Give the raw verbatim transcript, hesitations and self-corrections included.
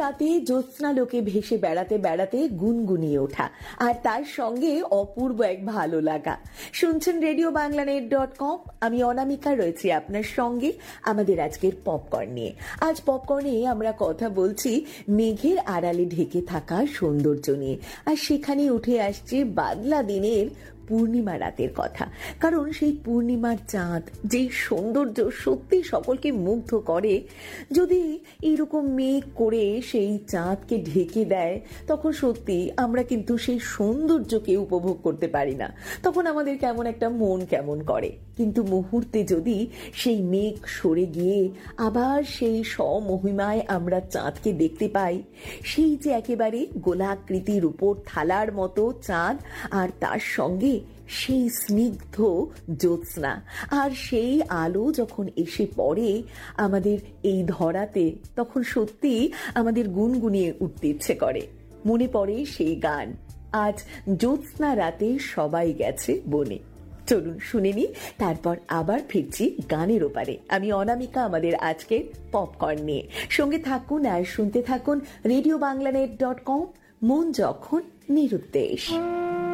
রাতে জ্যোৎস্নালোকে ভেসে বেড়াতে বেড়াতে গুনগুনিয়ে ওঠা, আর তার সঙ্গে অপূর্ব এক ভালো লাগা। শুনছেন radio Bangla net dot com. আমি অনামিকা রয়েছি আপনার সঙ্গে আমাদের আজকের পপকর্ন নিয়ে। আজ পপকর্নে আমরা কথা বলছি মেঘের আড়ালে ঢেকে থাকা সৌন্দর্য নিয়ে, আর সেখানে উঠে আসছে বাদলা দিনের পূর্ণিমা রাতের কথা। কারণ সেই পূর্ণিমার চাঁদ যেই সৌন্দর্য সত্যি সকলকে মুগ্ধ করে, যদি এইরকম মেঘ করে সেই চাঁদকে ঢেকে দেয়, তখন সত্যি আমরা কিন্তু সেই সৌন্দর্যকে উপভোগ করতে পারি না। তখন আমাদের কেমন একটা মন কেমন করে। কিন্তু মুহূর্তে যদি সেই মেঘ সরে গিয়ে আবার সেই স্বমহিমায় আমরা চাঁদকে দেখতে পাই, সেই যে একেবারে গোলাকৃতির উপর থালার মতো চাঁদ, আর তার সঙ্গে সেই স্নিগ্ধ জ্যোৎস্না, আর সেই আলো যখন এসে পড়ে আমাদের এই ধরাতে, তখন সত্যি আমাদের গুনগুনিয়ে উঠতে ইচ্ছে করে। মনে পড়ে সেই গান, আজ জ্যোৎস্না রাতে সবাই গেছে বনে। চলুন শুনে নি, তারপর আবার ফিরছি গানের ওপারে। আমি অনামিকা আমাদের আজকের পপকর্ন নিয়ে। সঙ্গে থাকুন আর শুনতে থাকুন radio Bangla net dot com. মন যখন নিরুদ্দেশ।